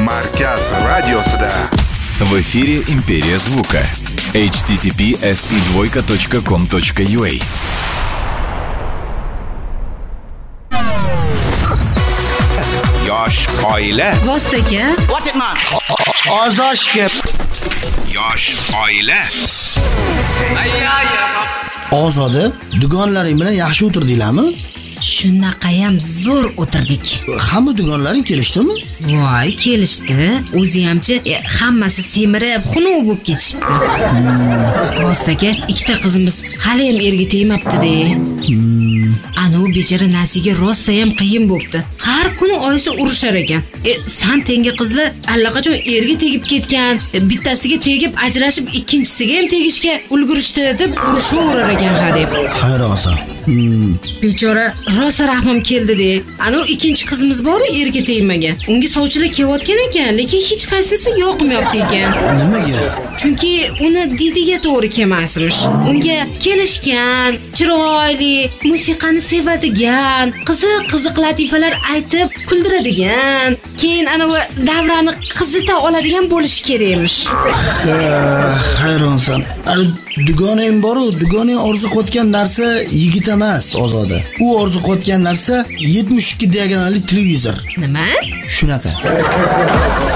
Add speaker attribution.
Speaker 1: Markaz radiosida.
Speaker 2: В эфире «Империя звука». http://s2.com.ua.
Speaker 1: Yosh oila.
Speaker 3: Vostaga.
Speaker 4: Ozoshga.
Speaker 1: Yosh oila.
Speaker 4: Ozoda, dugonlaring bilan yaxshi o'tirdinglarmi?
Speaker 3: Shunaqayam zo'r o'tirdik.
Speaker 4: Hamma dugonlaring kelishdimi?
Speaker 3: Voy, kelishdi. O'zi hamchi hammasi semirib, xunuv bo'lib ketishibdi. Vostaga ikkita qizimiz hali ham erga tegmabdi-da. Anu bechara Nasiga rosa ham qiyin bo'pti. Har kuni oyisi urushar ekan. San tengi qizlar allaqachon erga tegib ketgan, bittasiga tegib ajrashib ikkinchisiga ham tegishga ulgurishdi deb urushaverar ekan hadeb.
Speaker 4: Hayronsan.
Speaker 3: Bechora rosa rahmim keldi-da. Anu ikkinchi qizimiz bor, erga tegmagan. Unga sovchilar kelayotgan ekan, lekin hech qaysisi yoqmayapti ekan.
Speaker 4: Nimaga?
Speaker 3: Chunki uni didiga to'g'ri kelmasmish. Unga kelishgan, chiroyli, musiqani sevadigan, qiziq latifalar aytib kuldiradigan, keyin ana bu davrani qizita oladigan bo'lish kerakmish.
Speaker 4: Hayronsan. Dugonang bor-ku, dugonang orzu qilgan narsa yigit emas, Ozoda. U orzu qilgan narsa 72 diagonalli televizor.
Speaker 3: Nima?
Speaker 4: Shunaqa.